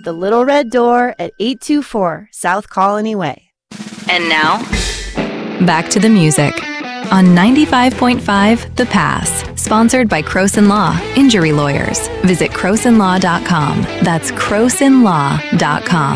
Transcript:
The Little Red Door at 824 South Colony Way. And now, back to the music on 95.5 The Pass, sponsored by Croson Law, Injury Lawyers. Visit CrosonLaw.com. That's CrosonLaw.com.